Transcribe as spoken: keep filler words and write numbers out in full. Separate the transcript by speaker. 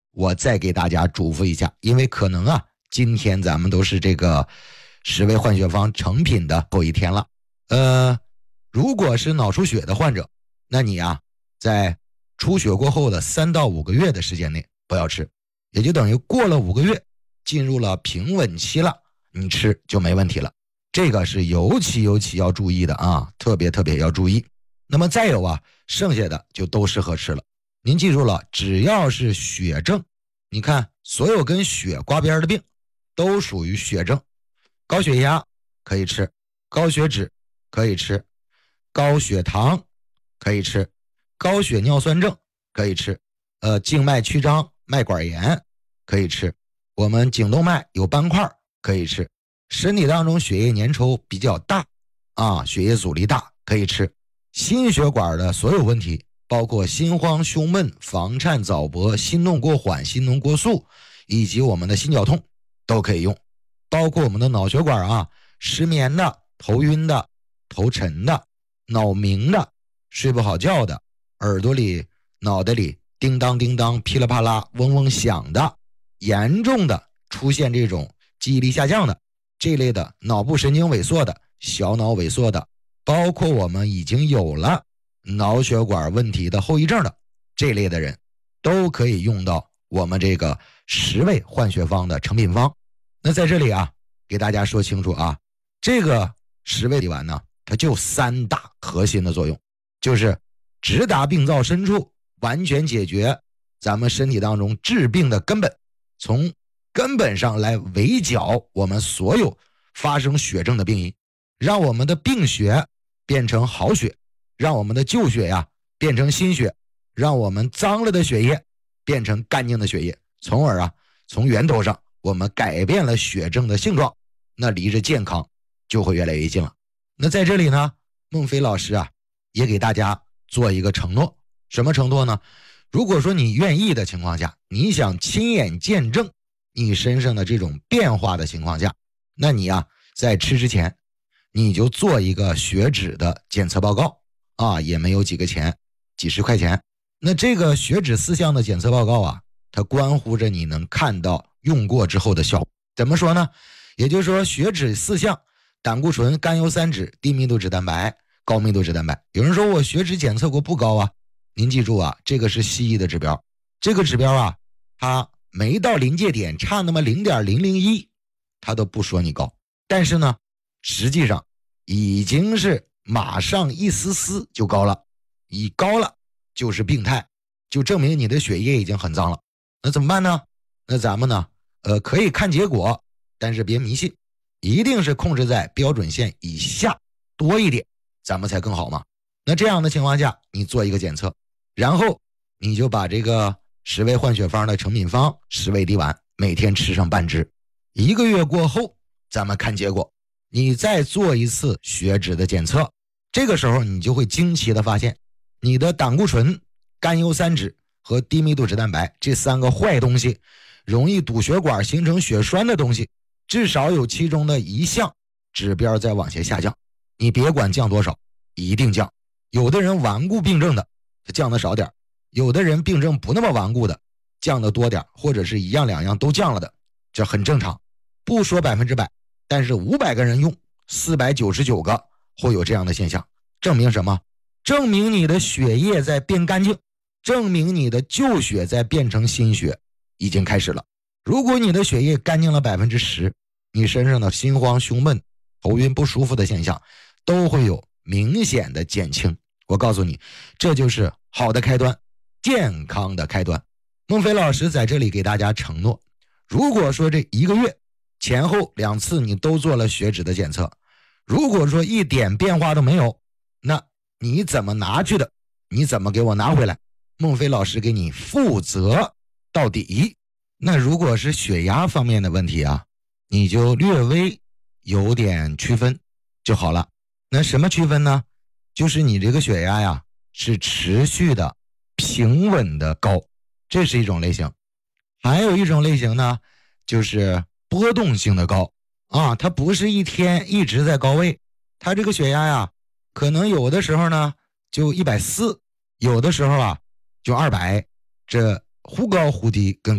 Speaker 1: 我再给大家嘱咐一下，因为可能啊，今天咱们都是这个十味换血方成品的后一天了。呃，如果是脑出血的患者，那你啊，在出血过后的三到五个月的时间内不要吃，也就等于过了五个月，进入了平稳期了，你吃就没问题了。这个是尤其尤其要注意的啊，特别特别要注意。那么再有啊，剩下的就都适合吃了。您记住了，只要是血症，你看所有跟血挂边的病都属于血症。高血压可以吃，高血脂可以吃，高血糖可以吃，高血尿酸症可以吃，呃，静脉曲张、脉管炎可以吃，我们颈动脉有斑块可以吃，身体当中血液粘稠比较大啊，血液阻力大可以吃，心血管的所有问题，包括心慌、胸闷、房颤、早搏、心动过缓、心动过速，以及我们的心绞痛都可以用，包括我们的脑血管啊，失眠的、头晕的、头沉的、脑鸣的、睡不好觉的、耳朵里、脑袋里叮当叮当、噼里啪啦、嗡嗡响的，严重的出现这种记忆力下降的，这类的脑部神经萎缩的、小脑萎缩的，包括我们已经有了脑血管问题的后遗症的这类的人，都可以用到我们这个十味换血方的成品方。那在这里啊，给大家说清楚啊，这个十味地丸呢，它就三大核心的作用，就是直达病灶深处，完全解决咱们身体当中治病的根本，从根本上来围剿我们所有发生血症的病因，让我们的病血变成好血，让我们的旧血呀变成新血，让我们脏了的血液变成干净的血液，从而啊从源头上我们改变了血症的性状，那离着健康就会越来越近了。那在这里呢，孟非老师啊也给大家做一个承诺，什么承诺呢？如果说你愿意的情况下，你想亲眼见证你身上的这种变化的情况下，那你啊在吃之前你就做一个血脂的检测报告啊，也没有几个钱，几十块钱。那这个血脂四项的检测报告啊，它关乎着你能看到用过之后的效果。怎么说呢？也就是说血脂四项，胆固醇、甘油三酯、低密度脂蛋白、高密度脂蛋白。有人说我血脂检测过不高啊，您记住啊，这个是西医的指标，这个指标啊，它没到临界点，差那么 零点零零一， 它都不说你高，但是呢实际上已经是马上一丝丝就高了，一高了就是病态，就证明你的血液已经很脏了。那怎么办呢？那咱们呢呃，可以看结果，但是别迷信，一定是控制在标准线以下多一点，咱们才更好嘛。那这样的情况下，你做一个检测，然后你就把这个十味换血方的成品方十味地丸每天吃上半支，一个月过后咱们看结果，你再做一次血脂的检测，这个时候你就会惊奇的发现，你的胆固醇、甘油三酯和低密度脂蛋白这三个坏东西，容易堵血管形成血栓的东西，至少有其中的一项指标在往下下降。你别管降多少，一定降。有的人顽固病症的降的少点，有的人病症不那么顽固的降的多点，或者是一样两样都降了的，这很正常。不说百分之百，但是五百个人用四百九十九个会有这样的现象，证明什么？证明你的血液在变干净，证明你的旧血在变成新血已经开始了。如果你的血液干净了 百分之十， 你身上的心慌、胸闷、头晕不舒服的现象都会有明显的减轻。我告诉你，这就是好的开端，健康的开端。孟非老师在这里给大家承诺，如果说这一个月前后两次你都做了血脂的检测，如果说一点变化都没有，那你怎么拿去的？你怎么给我拿回来？孟非老师给你负责到底。那如果是血压方面的问题啊，你就略微有点区分就好了。那什么区分呢？就是你这个血压呀是持续的平稳的高，这是一种类型。还有一种类型呢，就是波动性的高啊，它不是一天一直在高位，它这个血压呀可能有的时候呢就一百四十，有的时候啊就二百，这忽高忽低，跟